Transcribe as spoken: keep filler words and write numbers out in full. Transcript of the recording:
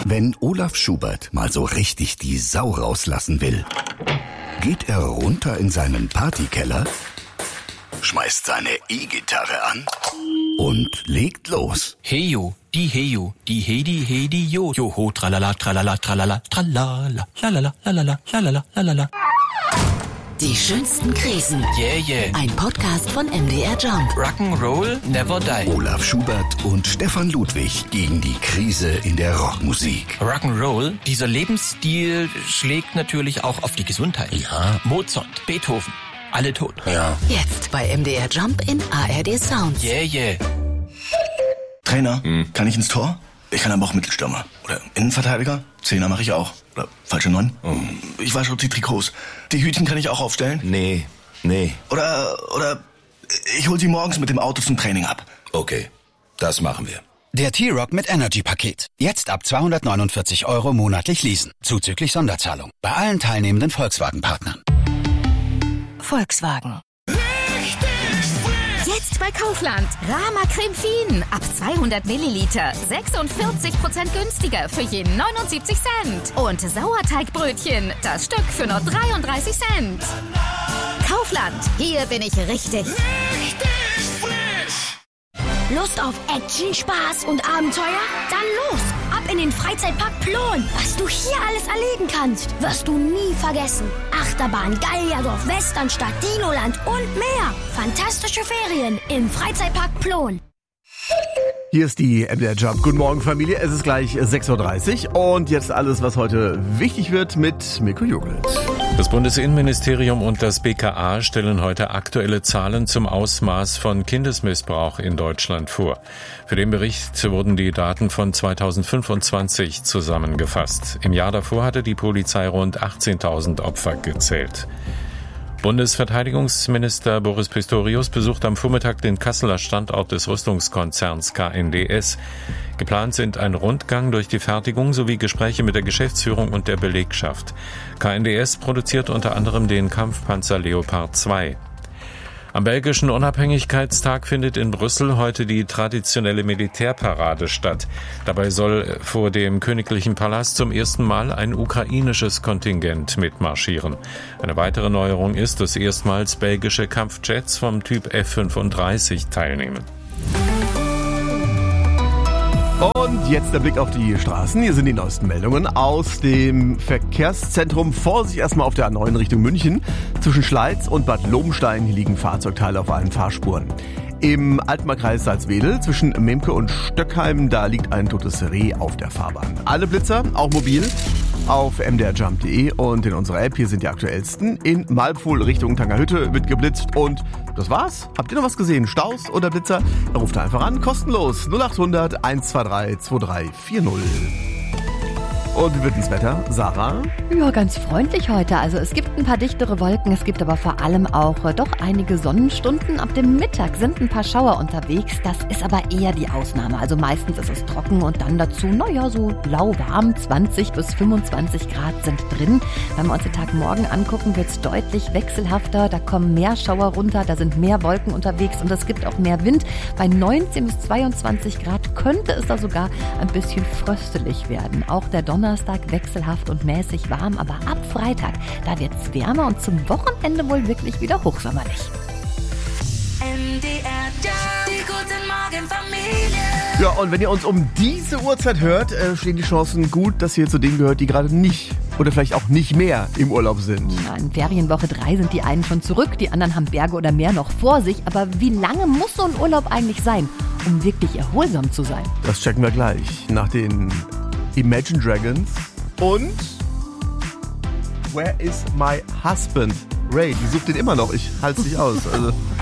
Wenn Olaf Schubert mal so richtig die Sau rauslassen will, geht er runter in seinen Partykeller, schmeißt seine E-Gitarre an und legt los. Heyo, die Heyo, die Hedi, Hedi, Jo. Joho, tralala, tralala, tralala, tralala, lalala, lalala, lalala, lalala. Die schönsten Krisen. Yeah, yeah. Ein Podcast von M D R Jump. Rock'n'Roll never die. Olaf Schubert und Stefan Ludwig gegen die Krise in der Rockmusik. Rock'n'Roll, dieser Lebensstil schlägt natürlich auch auf die Gesundheit. Ja. Mozart, Beethoven, alle tot. Ja. Jetzt bei M D R Jump in A R D Sounds. Yeah, yeah. Trainer, hm. kann ich ins Tor? Ich kann aber auch Mittelstürmer. Oder Innenverteidiger? Zehner mache ich auch. Oder falsche Neun? Hm. Ich wasche die Trikots. Die Hütchen kann ich auch aufstellen? Nee, nee. Oder, oder ich hol sie morgens mit dem Auto zum Training ab. Okay, das machen wir. Der T-Rock mit Energy-Paket. Jetzt ab zweihundertneunundvierzig Euro monatlich leasen. Zuzüglich Sonderzahlung. Bei allen teilnehmenden Volkswagen-Partnern. Volkswagen. Jetzt bei Kaufland. Rama Creme Fien. Ab zweihundert Milliliter. sechsundvierzig Prozent günstiger für je neunundsiebzig Cent. Und Sauerteigbrötchen. Das Stück für nur dreiunddreißig Cent. Kaufland. Hier bin ich richtig. Richtig frisch. Lust auf Action, Spaß und Abenteuer? Dann los! Ab in den Freizeitpark Plon. Was du hier alles erleben kannst, wirst du nie vergessen. Achterbahn, Gallierdorf, Westernstadt, Dinoland und mehr. Fantastische Ferien im Freizeitpark Plon. Hier ist die M D R Jump. Guten Morgen, Familie. Es ist gleich sechs Uhr dreißig und jetzt alles, was heute wichtig wird mit Mirko Jugelt. Das Bundesinnenministerium und das B K A stellen heute aktuelle Zahlen zum Ausmaß von Kindesmissbrauch in Deutschland vor. Für den Bericht wurden die Daten von zweitausendfünfundzwanzig zusammengefasst. Im Jahr davor hatte die Polizei rund achtzehntausend Opfer gezählt. Bundesverteidigungsminister Boris Pistorius besucht am Vormittag den Kasseler Standort des Rüstungskonzerns K N D S. Geplant sind ein Rundgang durch die Fertigung sowie Gespräche mit der Geschäftsführung und der Belegschaft. K N D S produziert unter anderem den Kampfpanzer Leopard zwei. Am belgischen Unabhängigkeitstag findet in Brüssel heute die traditionelle Militärparade statt. Dabei soll vor dem Königlichen Palast zum ersten Mal ein ukrainisches Kontingent mitmarschieren. Eine weitere Neuerung ist, dass erstmals belgische Kampfjets vom Typ F fünfunddreißig teilnehmen. Und jetzt der Blick auf die Straßen. Hier sind die neuesten Meldungen aus dem Verkehrszentrum. Vorsicht erstmal auf der A neun Richtung München. Zwischen Schleiz und Bad Lobenstein hier liegen Fahrzeugteile auf allen Fahrspuren. Im Altmarkkreis Salzwedel zwischen Memke und Stöckheim, da liegt ein totes Reh auf der Fahrbahn. Alle Blitzer, auch mobil, auf m d r jump punkt d e und in unserer App. Hier sind die aktuellsten. In Malpfuhl Richtung Tangerhütte wird geblitzt und das war's. Habt ihr noch was gesehen? Staus oder Blitzer? Dann ruft einfach an, kostenlos null acht hundert eins zwei drei zwei drei vier null. Und wie wird das Wetter? Sarah? Ja, ganz freundlich heute. Also es gibt ein paar dichtere Wolken, es gibt aber vor allem auch äh, doch einige Sonnenstunden. Ab dem Mittag sind ein paar Schauer unterwegs. Das ist aber eher die Ausnahme. Also meistens ist es trocken und dann dazu, naja, so lauwarm, zwanzig bis fünfundzwanzig Grad sind drin. Wenn wir uns den Tag morgen angucken, wird es deutlich wechselhafter. Da kommen mehr Schauer runter, da sind mehr Wolken unterwegs und es gibt auch mehr Wind. Bei neunzehn bis zweiundzwanzig Grad könnte es da sogar ein bisschen fröstelig werden. Auch der Donnerstag wechselhaft und mäßig warm, aber ab Freitag, da wird es wärmer und zum Wochenende wohl wirklich wieder hochsommerlich. M D R, die guten Morgen Familie. Ja, und wenn ihr uns um diese Uhrzeit hört, äh, stehen die Chancen gut, dass ihr zu denen gehört, die gerade nicht oder vielleicht auch nicht mehr im Urlaub sind. Ja, in Ferienwoche drei sind die einen schon zurück, die anderen haben Berge oder Meer noch vor sich. Aber wie lange muss so ein Urlaub eigentlich sein, um wirklich erholsam zu sein? Das checken wir gleich nach den Imagine Dragons und Where is my husband? Ray, die sucht den immer noch. Ich halte es nicht aus. Also